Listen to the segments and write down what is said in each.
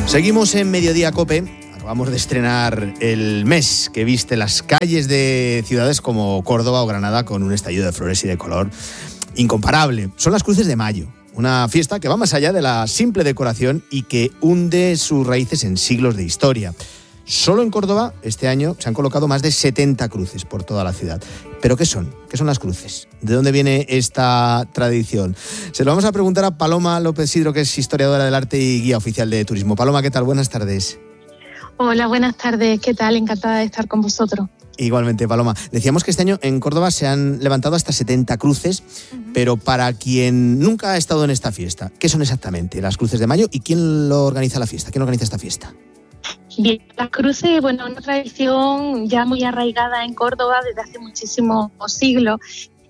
Seguimos en Mediodía COPE. Acabamos de estrenar el mes que viste las calles de ciudades como Córdoba o Granada con un estallido de flores y de color incomparable. Son las Cruces de Mayo, una fiesta que va más allá de la simple decoración y que hunde sus raíces en siglos de historia. Solo en Córdoba este año se han colocado más de 70 cruces por toda la ciudad. ¿Pero qué son? ¿Qué son las cruces? ¿De dónde viene esta tradición? Se lo vamos a preguntar a Paloma López Sidro, que es historiadora del arte y guía oficial de turismo. Paloma, ¿qué tal? Buenas tardes. Hola, buenas tardes. ¿Qué tal? Encantada de estar con vosotros. Igualmente, Paloma. Decíamos que este año en Córdoba se han levantado hasta 70 cruces, pero para quien nunca ha estado en esta fiesta, ¿qué son exactamente las Cruces de Mayo y quién lo organiza la fiesta? ¿Quién organiza esta fiesta? Bien, las cruces, bueno, una tradición ya muy arraigada en Córdoba desde hace muchísimos siglos.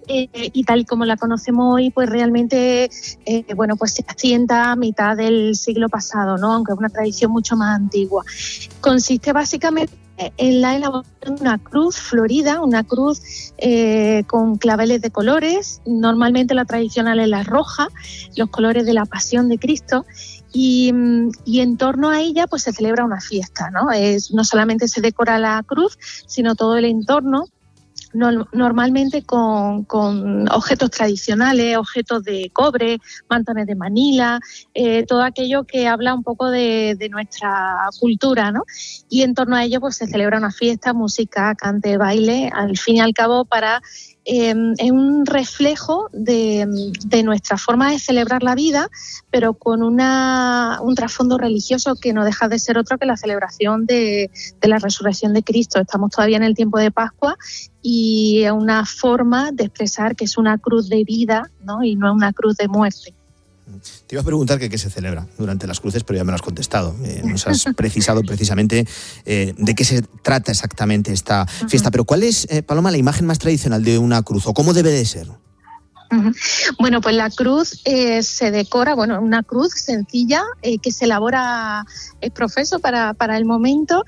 Y tal y como la conocemos hoy, pues realmente, pues se asienta a mitad del siglo pasado, ¿no? Aunque es una tradición mucho más antigua. Consiste básicamente en la elaboración de una cruz florida, una cruz con claveles de colores. Normalmente la tradicional es la roja, los colores de la Pasión de Cristo. Y en torno a ella pues se celebra una fiesta, ¿no? No solamente se decora la cruz, sino todo el entorno, normalmente con objetos tradicionales, objetos de cobre, mantones de Manila, todo aquello que habla un poco de nuestra cultura, ¿no? Y en torno a ello pues se celebra una fiesta, música, cante, baile, al fin y al cabo es un reflejo de nuestra forma de celebrar la vida, pero con un trasfondo religioso que no deja de ser otro que la celebración de la resurrección de Cristo. Estamos todavía en el tiempo de Pascua y es una forma de expresar que es una cruz de vida, ¿no? Y no una cruz de muerte. Te iba a preguntar qué se celebra durante las cruces, pero ya me lo has contestado. Nos has precisado precisamente de qué se trata exactamente esta fiesta. Pero ¿cuál es, Paloma, la imagen más tradicional de una cruz o cómo debe de ser? Bueno, pues la cruz se decora, una cruz sencilla que se elabora profeso para el momento,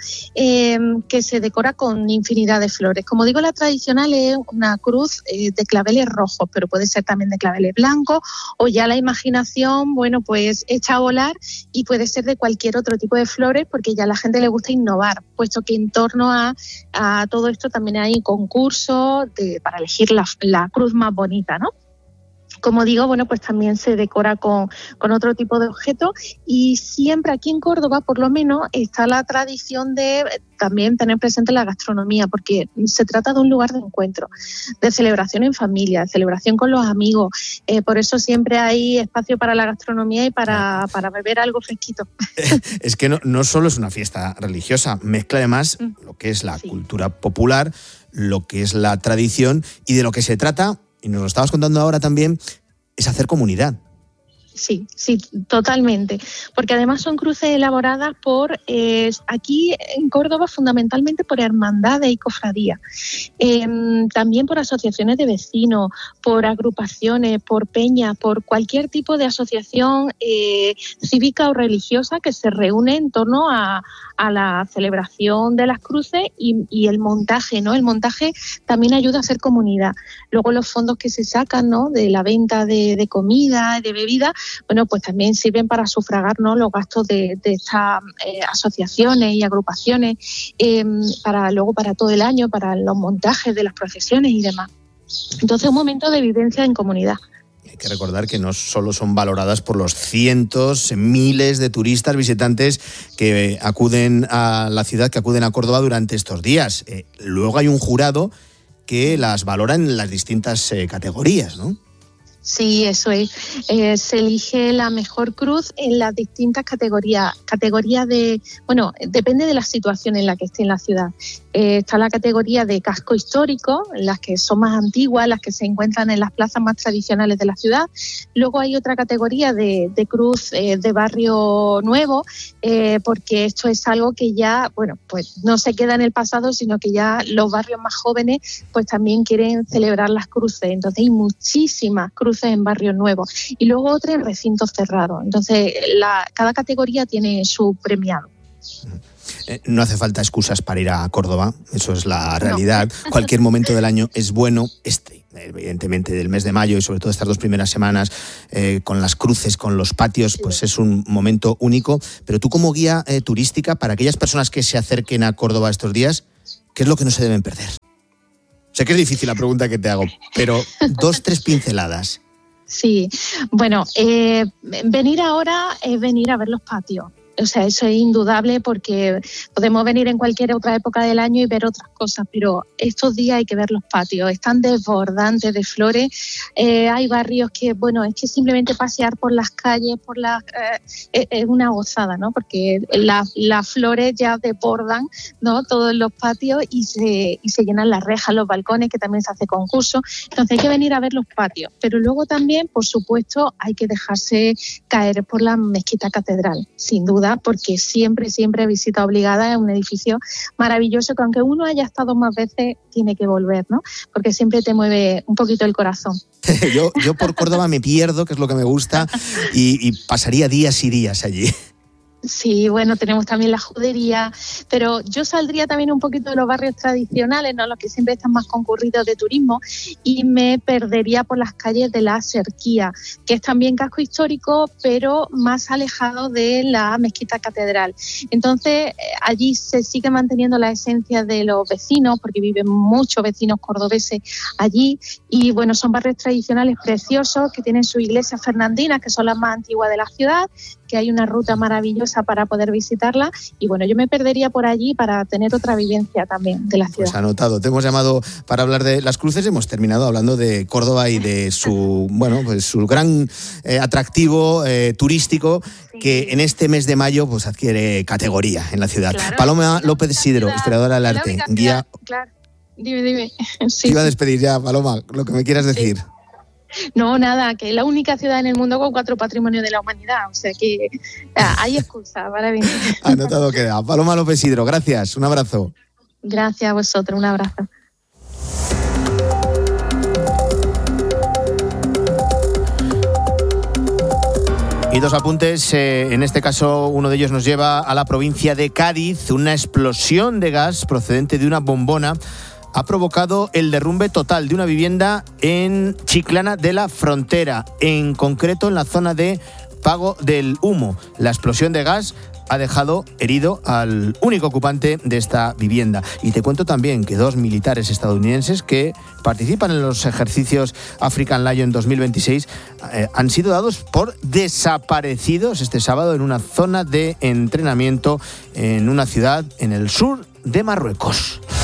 que se decora con infinidad de flores. Como digo, la tradicional es una cruz de claveles rojos, pero puede ser también de claveles blancos, o ya la imaginación, pues echa a volar y puede ser de cualquier otro tipo de flores, porque ya a la gente le gusta innovar, puesto que en torno a todo esto también hay concursos para elegir la cruz más bonita, ¿no? Como digo, pues también se decora con otro tipo de objetos y siempre aquí en Córdoba, por lo menos, está la tradición de también tener presente la gastronomía, porque se trata de un lugar de encuentro, de celebración en familia, de celebración con los amigos. Por eso siempre hay espacio para la gastronomía y para beber algo fresquito. Es que no solo es una fiesta religiosa, mezcla además lo que es la cultura popular, lo que es la tradición y de lo que se trata. Y nos lo estabas contando ahora también, es hacer comunidad. Sí, totalmente. Porque además son cruces elaboradas por, aquí en Córdoba, fundamentalmente por hermandades y cofradías. También por asociaciones de vecinos, por agrupaciones, por peñas, por cualquier tipo de asociación cívica o religiosa que se reúne en torno a la celebración de las cruces y el montaje, ¿no? El montaje también ayuda a hacer comunidad. Luego los fondos que se sacan, ¿no? De la venta de comida, de bebida, pues también sirven para sufragar, ¿no? Los gastos de estas asociaciones y agrupaciones para todo el año, para los montajes de las procesiones y demás. Entonces, un momento de vivencia en comunidad. Hay que recordar que no solo son valoradas por los cientos, miles de turistas visitantes que acuden a la ciudad, que acuden a Córdoba durante estos días. Luego hay un jurado que las valora en las distintas categorías, ¿no? Sí, eso es. Se elige la mejor cruz en las distintas categorías. Depende de la situación en la que esté en la ciudad. Está la categoría de casco histórico, las que son más antiguas, las que se encuentran en las plazas más tradicionales de la ciudad. Luego hay otra categoría de cruz de barrio nuevo, porque esto es algo que ya, pues no se queda en el pasado, sino que ya los barrios más jóvenes pues también quieren celebrar las cruces. Entonces hay muchísimas cruces en barrios nuevos y luego otra en recintos cerrados. Entonces cada categoría tiene su premiado. No hace falta excusas para ir a Córdoba, eso es la realidad. No. Cualquier momento del año es bueno, evidentemente del mes de mayo y sobre todo estas 2 primeras semanas con las cruces, con los patios, pues es un momento único. Pero tú como guía turística, para aquellas personas que se acerquen a Córdoba estos días, ¿qué es lo que no se deben perder? Sé que es difícil la pregunta que te hago, pero 2, 3 pinceladas. Sí, bueno, venir ahora es venir a ver los patios. O sea, eso es indudable porque podemos venir en cualquier otra época del año y ver otras cosas, pero estos días hay que ver los patios, están desbordantes de flores. Hay barrios que, bueno, es que simplemente pasear por las calles, es una gozada, ¿no? Porque las flores ya desbordan, ¿no? Todos los patios y se llenan las rejas, los balcones, que también se hace concurso. Entonces hay que venir a ver los patios, pero luego también, por supuesto, hay que dejarse caer por la mezquita catedral, sin duda, porque siempre visita obligada, es un edificio maravilloso que aunque uno haya estado más veces, tiene que volver, ¿no? Porque siempre te mueve un poquito el corazón. Yo por Córdoba me pierdo, que es lo que me gusta, y pasaría días y días allí. Sí, bueno, tenemos también la judería, pero yo saldría también un poquito de los barrios tradicionales, ¿no? Los que siempre están más concurridos de turismo, y me perdería por las calles de la Serquía, que es también casco histórico, pero más alejado de la mezquita catedral. Entonces, allí se sigue manteniendo la esencia de los vecinos, porque viven muchos vecinos cordobeses allí, y bueno, son barrios tradicionales preciosos que tienen sus iglesias fernandinas, que son las más antiguas de la ciudad, que hay una ruta maravillosa para poder visitarla, y bueno, yo me perdería por allí para tener otra vivencia también de la ciudad. Pues anotado, te hemos llamado para hablar de las cruces, hemos terminado hablando de Córdoba y de su, bueno, pues su gran atractivo turístico, sí, que en este mes de mayo pues adquiere categoría en la ciudad. Claro, Paloma López Sidro, historiadora del arte, guía. Claro, dime. Sí. Te iba a despedir ya, Paloma, lo que me quieras decir. Sí. No, nada, que es la única ciudad en el mundo con 4 patrimonios de la humanidad, o sea que hay excusa para venir. Anotado queda. Paloma López Sidro, gracias, un abrazo. Gracias a vosotros, un abrazo. Y 2 apuntes, en este caso uno de ellos nos lleva a la provincia de Cádiz. Una explosión de gas procedente de una bombona ha provocado el derrumbe total de una vivienda en Chiclana de la Frontera, en concreto en la zona de Pago del Humo. La explosión de gas ha dejado herido al único ocupante de esta vivienda. Y te cuento también que 2 militares estadounidenses que participan en los ejercicios African Lion 2026 han sido dados por desaparecidos este sábado en una zona de entrenamiento en una ciudad en el sur de Marruecos.